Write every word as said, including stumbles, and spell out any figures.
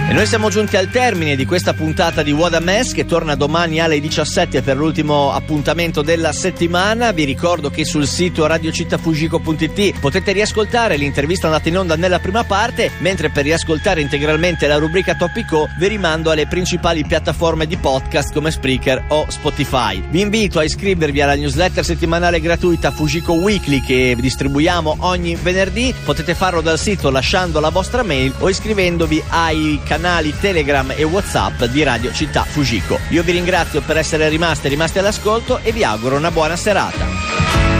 E noi siamo giunti al termine di questa puntata di What a Mess, che torna domani alle diciassette per l'ultimo appuntamento della settimana. Vi ricordo che sul sito radio città fujiko punto it potete riascoltare l'intervista andata in onda nella prima parte, mentre per riascoltare integralmente la rubrica Topico vi rimando alle principali piattaforme di podcast come Spreaker o Spotify. Vi invito a iscrivervi alla newsletter settimanale gratuita Fujiko Weekly che distribuiamo ogni venerdì. Potete farlo dal sito lasciando la vostra mail o iscrivendovi ai canali Telegram e WhatsApp di Radio Città Fujiko. Io vi ringrazio per essere rimasti rimasti all'ascolto e vi auguro una buona serata.